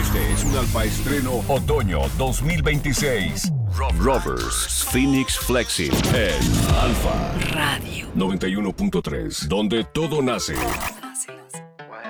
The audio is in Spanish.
Este es un Alfa Estreno Otoño 2026. Rovers Phoenix Flexi en Alfa Radio 91.3, donde todo nace.